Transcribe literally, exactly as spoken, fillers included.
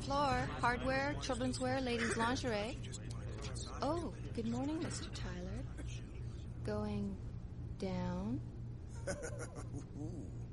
floor. Hardware, children's wear, ladies' lingerie. Oh, good morning, Mister Tyler. Going down?